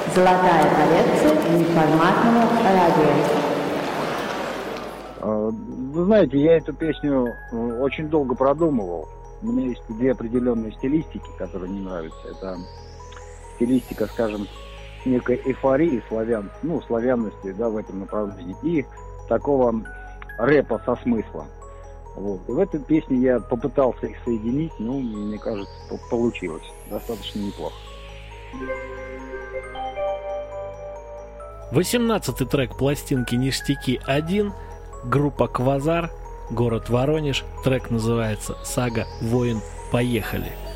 Золотая коллекция неформатного радио. Вы знаете, я эту песню очень долго продумывал. У меня есть две определенные стилистики, которые мне нравятся. Это стилистика, скажем, некой эйфории славянности, да, в этом направлении, и такого рэпа со смыслом. Вот. И в этой песне я попытался их соединить, мне кажется, получилось достаточно неплохо. 18-й трек пластинки «Ништяки-1», группа «Квазар», город Воронеж, трек называется «Сага Воин». Поехали!